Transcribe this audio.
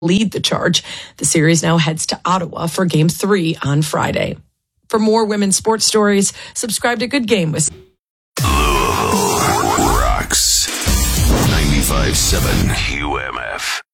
lead the charge. The series now heads to Ottawa for Game 3 on Friday. For more women's sports stories, subscribe to Good Game with Rocks 95.7 QMF.